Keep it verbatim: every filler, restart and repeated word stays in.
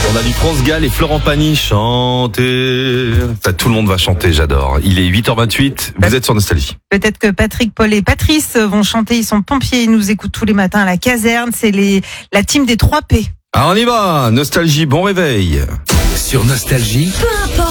On a du France Gall et Florent Pagny chanter. Enfin, tout le monde va chanter, j'adore. Il est huit heures vingt-huit, vous êtes sur Nostalgie. Peut-être que Patrick, Paul et Patrice vont chanter, ils sont pompiers, ils nous écoutent tous les matins à la caserne, c'est les la team des trois P. Ah, on y va, Nostalgie, bon réveil. Sur Nostalgie.